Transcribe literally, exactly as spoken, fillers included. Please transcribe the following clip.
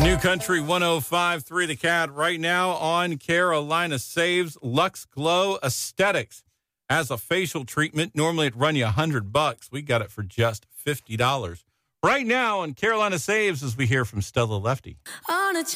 New Country one oh five point three The Cat right now on Carolina Saves. Lux Glow Aesthetics as a facial treatment. Normally it'd run you one hundred bucks. We got it for just fifty dollars. Right now on Carolina Saves as we hear from Stella Lefty. On a